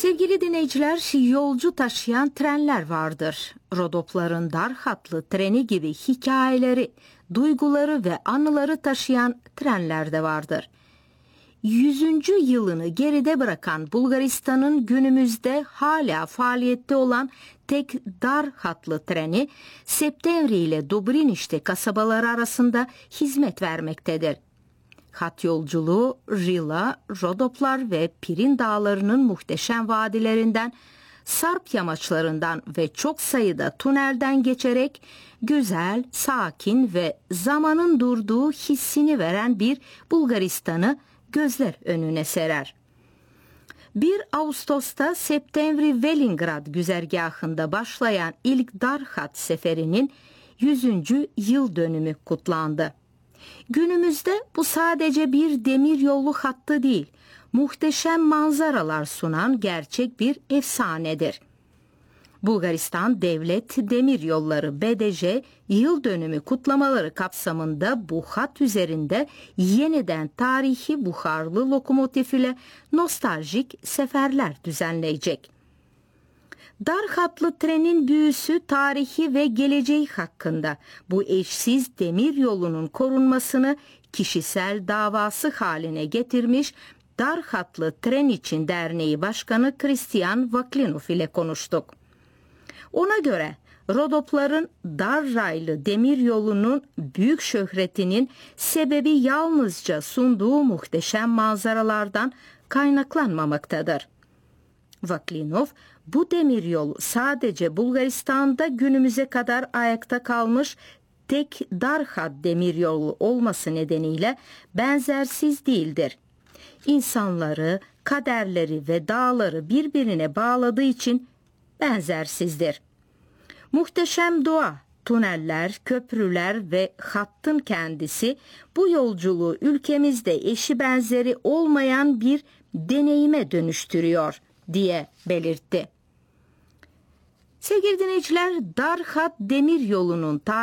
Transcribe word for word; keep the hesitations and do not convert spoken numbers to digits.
Sevgili dinleyiciler, yolcu taşıyan trenler vardır. Rodopların dar hatlı treni gibi hikayeleri, duyguları ve anıları taşıyan trenler de vardır. yüzüncü yılını geride bırakan Bulgaristan'ın günümüzde hala faaliyette olan tek dar hatlı treni Septemri ile Dobrinişte kasabaları arasında hizmet vermektedir. Hat yolculuğu Rila, Rodoplar ve Pirin dağlarının muhteşem vadilerinden, Sarp yamaçlarından ve çok sayıda tünelden geçerek güzel, sakin ve zamanın durduğu hissini veren bir Bulgaristan'ı gözler önüne serer. bir Ağustos'ta Septemri-Velingrad güzergahında başlayan ilk dar hat seferinin yüzüncü yıl dönümü kutlandı. Günümüzde bu sadece bir demiryolu hattı değil, muhteşem manzaralar sunan gerçek bir efsanedir. Bulgaristan Devlet Demiryolları B D J yıl dönümü kutlamaları kapsamında bu hat üzerinde yeniden tarihi buharlı lokomotif ile nostaljik seferler düzenleyecek. Dar hatlı trenin büyüsü, tarihi ve geleceği hakkında bu eşsiz demir yolunun korunmasını kişisel davası haline getirmiş Dar Hatlı Tren İçin Derneği Başkanı Christian Vaklinov ile konuştuk. Ona göre Rodopların dar raylı demir yolunun büyük şöhretinin sebebi yalnızca sunduğu muhteşem manzaralardan kaynaklanmamaktadır. Vaklinov, bu demiryolu sadece Bulgaristan'da günümüze kadar ayakta kalmış tek dar hat demiryolu olması nedeniyle benzersiz değildir. İnsanları, kaderleri ve dağları birbirine bağladığı için benzersizdir. Muhteşem doğa, tüneller, köprüler ve hattın kendisi bu yolculuğu ülkemizde eşi benzeri olmayan bir deneyime dönüştürüyor diye belirtti. Sevgili dinleyiciler, dar hat demir yolunun tarihi